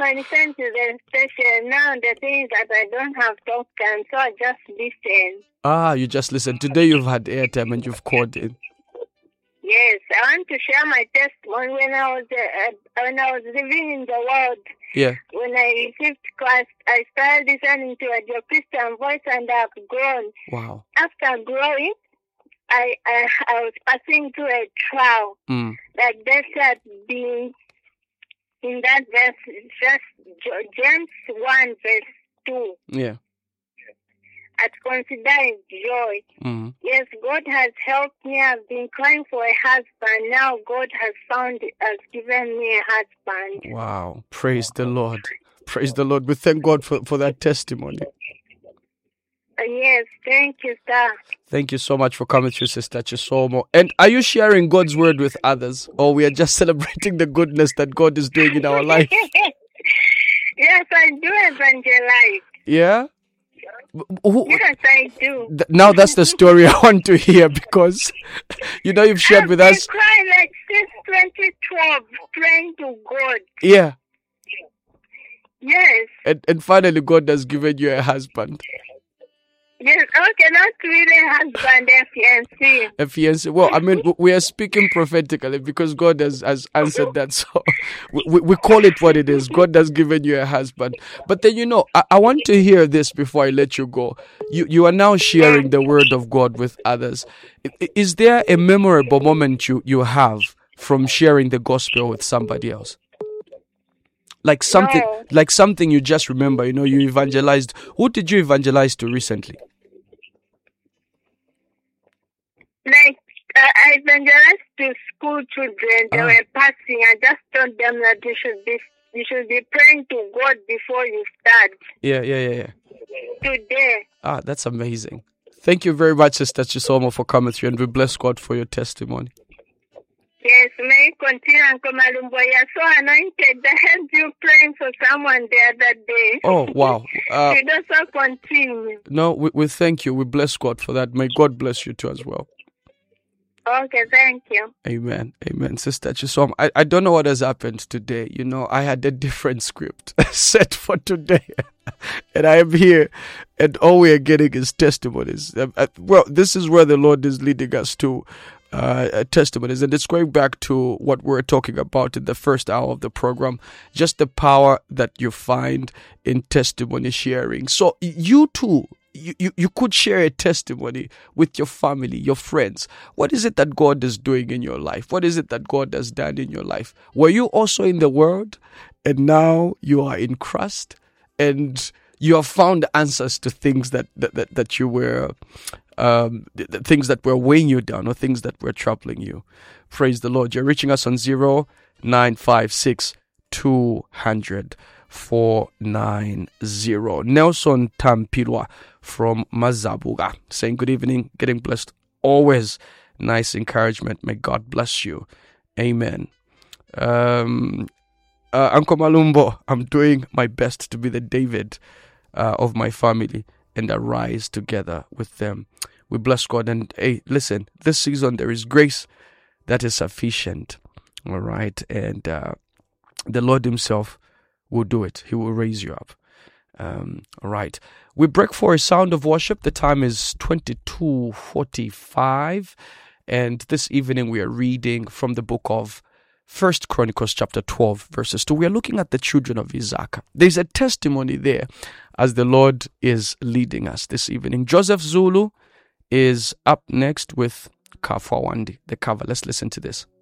I listened to the station. Now the thing is that I don't have talk time, so I just listen. You just listen. Today you've had airtime and you've called in. Yes, I want to share my testimony when I was living in the world. Yeah. When I received Christ, I started listening to your Christian voice, and I've grown. Wow. After growing, I was passing through a trial. Like they said, being in that verse, just James 1 verse 2. Yeah. At considering joy. Yes, God has helped me. I've been crying for a husband. Now God has given me a husband. Wow. Praise the Lord. Praise the Lord. We thank God for that testimony. Yes, thank you, sir. Thank you so much for coming through, Sister Chisomo. And are you sharing God's word with others, or we are just celebrating the goodness that God is doing in our life? Yes, I do evangelize. Yeah? Yes, I do. Now that's the story I want to hear, because you've shared with us. I've been crying like since 2012, praying to God. Yeah. Yes. And finally God has given you a husband. Yes, okay, not really husband, a fiancé. A fiancé. Well, I mean, we are speaking prophetically because God has answered that. So we call it what it is. God has given you a husband. But then, I want to hear this before I let you go. You are now sharing the word of God with others. Is there a memorable moment you have from sharing the gospel with somebody else? Like something you just remember, you evangelized. Who did you evangelize to recently? Like, I evangelized to school children. They were passing. I just told them that you should be praying to God before you start. Yeah. Today. That's amazing. Thank you very much, Sister Chisomo, for coming through, and we bless God for your testimony. Yes, may you continue, Uncle Malumbo. You're so anointed. I heard you praying for someone the other day. Oh, wow. You also continue. No, we thank you. We bless God for that. May God bless you too as well. Okay, thank you. Amen. Sister Chisom, I don't know what has happened today. I had a different script set for today. And I am here, and all we are getting is testimonies. Well, this is where the Lord is leading us to. Testimonies, and it's going back to what we're talking about in the first hour of the program, just the power that you find in testimony sharing. So you too, you could share a testimony with your family, your friends. What is it that God is doing in your life? What is it that God has done in your life? Were you also in the world, and now you are in Christ, and you have found answers to things that you were things that were weighing you down, or things that were troubling you? Praise the Lord. You're reaching us on 0956 200 490. Nelson Tampilwa from Mazabuga saying good evening, getting blessed always. Nice encouragement. May God bless you. Amen. Uncle Malumbo, I'm doing my best to be the David of my family and arise together with them. We bless God. And hey, listen, this season there is grace that is sufficient. All right. And the Lord himself will do it. He will raise you up. All right. We break for a sound of worship. The time is 22:45. And this evening we are reading from the book of 1 Chronicles chapter 12 verses 2. We are looking at the children of Isaac. There's a testimony there as the Lord is leading us this evening. Joseph Zulu is up next with Kafawandi, the cover. Let's listen to this.